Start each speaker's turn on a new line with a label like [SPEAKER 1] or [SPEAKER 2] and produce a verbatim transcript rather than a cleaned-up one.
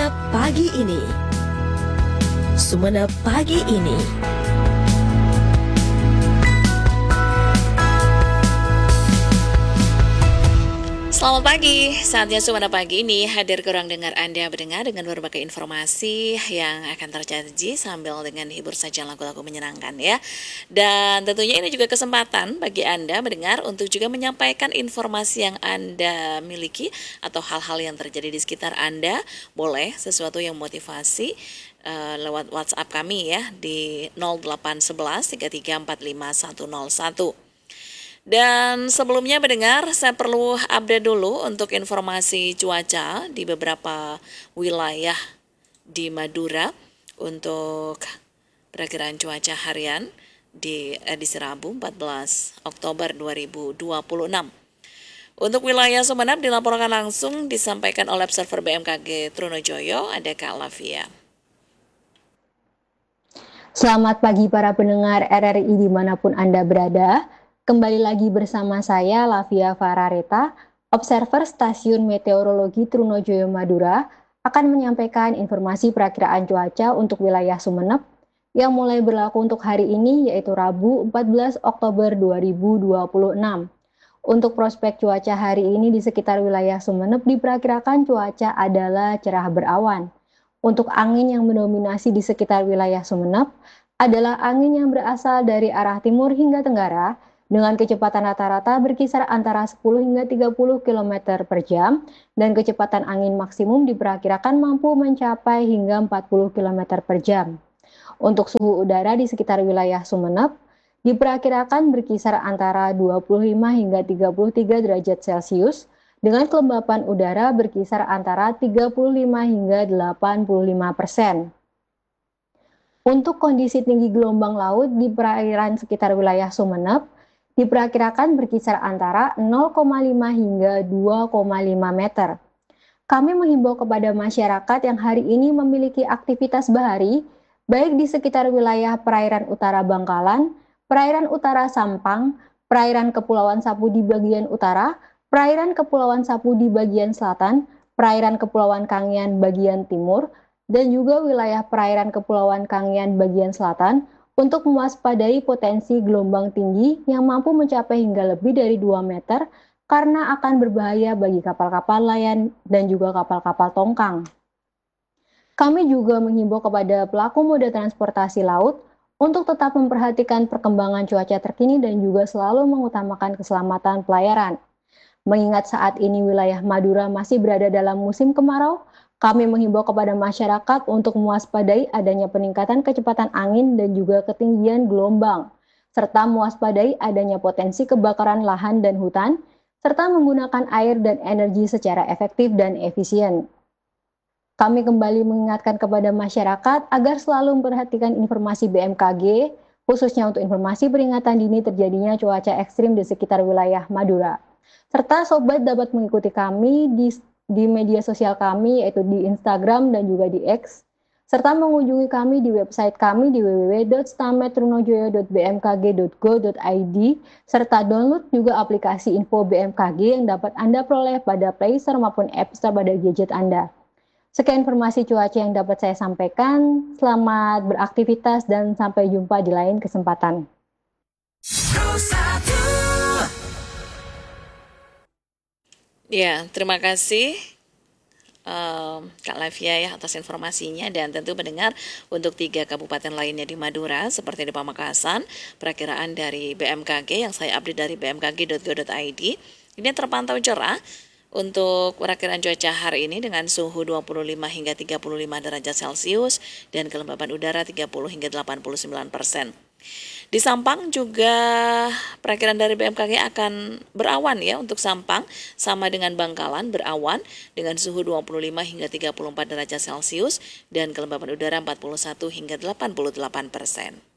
[SPEAKER 1] Sumenep Pagi Ini. Sumenep Pagi Ini. Selamat pagi, saatnya Sumenep Pagi Ini hadir ke ruang dengar Anda mendengar dengan berbagai informasi yang akan terjadi sambil dengan hibur saja lagu-lagu menyenangkan ya. Dan tentunya ini juga kesempatan bagi Anda mendengar untuk juga menyampaikan informasi yang Anda miliki atau hal-hal yang terjadi di sekitar Anda. Boleh sesuatu yang motivasi uh, lewat WhatsApp kami ya di nol delapan satu satu tiga tiga empat lima satu nol satu. Dan sebelumnya mendengar, saya perlu update dulu untuk informasi cuaca di beberapa wilayah di Madura untuk perakiraan cuaca harian di edisi Rabu empat belas Oktober dua ribu dua puluh enam. Untuk wilayah Sumeneb dilaporkan langsung disampaikan oleh observer B M K G Trunojoyo, ada Kak Lavia.
[SPEAKER 2] Selamat pagi para pendengar R R I dimanapun Anda berada. Kembali lagi bersama saya, Lavia Farareta, observer Stasiun Meteorologi Trunojoyo Madura, akan menyampaikan informasi perakiraan cuaca untuk wilayah Sumeneb yang mulai berlaku untuk hari ini, yaitu Rabu empat belas Oktober dua ribu dua puluh enam. Untuk prospek cuaca hari ini di sekitar wilayah Sumeneb diperkirakan cuaca adalah cerah berawan. Untuk angin yang mendominasi di sekitar wilayah Sumeneb adalah angin yang berasal dari arah timur hingga tenggara, dengan kecepatan rata-rata berkisar antara sepuluh hingga tiga puluh kilometer per jam dan kecepatan angin maksimum diperkirakan mampu mencapai hingga empat puluh kilometer per jam. Untuk suhu udara di sekitar wilayah Sumeneb diperkirakan berkisar antara dua puluh lima hingga tiga puluh tiga derajat Celcius dengan kelembapan udara berkisar antara tiga puluh lima hingga delapan puluh lima persen. Untuk kondisi tinggi gelombang laut di perairan sekitar wilayah Sumeneb diperkirakan berkisar antara nol koma lima hingga dua koma lima meter. Kami menghimbau kepada masyarakat yang hari ini memiliki aktivitas bahari, baik di sekitar wilayah perairan utara Bangkalan, perairan utara Sampang, perairan Kepulauan Sapu di bagian utara, perairan Kepulauan Sapu di bagian selatan, perairan Kepulauan Kangean bagian timur, dan juga wilayah perairan Kepulauan Kangean bagian selatan, untuk mewaspadai potensi gelombang tinggi yang mampu mencapai hingga lebih dari dua meter karena akan berbahaya bagi kapal-kapal nelayan dan juga kapal-kapal tongkang. Kami juga menghimbau kepada pelaku moda transportasi laut untuk tetap memperhatikan perkembangan cuaca terkini dan juga selalu mengutamakan keselamatan pelayaran. Mengingat saat ini wilayah Madura masih berada dalam musim kemarau, kami menghimbau kepada masyarakat untuk mewaspadai adanya peningkatan kecepatan angin dan juga ketinggian gelombang, serta mewaspadai adanya potensi kebakaran lahan dan hutan, serta menggunakan air dan energi secara efektif dan efisien. Kami kembali mengingatkan kepada masyarakat agar selalu memperhatikan informasi B M K G, khususnya untuk informasi peringatan dini terjadinya cuaca ekstrim di sekitar wilayah Madura. Serta sobat dapat mengikuti kami di di media sosial kami, yaitu di Instagram dan juga di X, serta mengunjungi kami di website kami di w w w titik stametrunojoyo titik b m k g titik go titik i d, serta download juga aplikasi info B M K G yang dapat Anda peroleh pada Play Store maupun App Store pada gadget Anda. Sekian informasi cuaca yang dapat saya sampaikan. Selamat beraktivitas dan sampai jumpa di lain kesempatan.
[SPEAKER 1] Ya, terima kasih um, Kak Lavia ya atas informasinya, dan tentu mendengar untuk tiga kabupaten lainnya di Madura seperti di Pamekasan, perakiraan dari B M K G yang saya update dari b m k g titik go titik i d ini terpantau cerah untuk perakiraan cuaca hari ini dengan suhu dua puluh lima hingga tiga puluh lima derajat Celcius dan kelembapan udara tiga puluh hingga delapan puluh sembilan persen. Di Sampang juga perakiraan dari B M K G akan berawan ya untuk Sampang, sama dengan Bangkalan berawan dengan suhu dua puluh lima hingga tiga puluh empat derajat Celcius dan kelembapan udara empat puluh satu hingga delapan puluh delapan persen.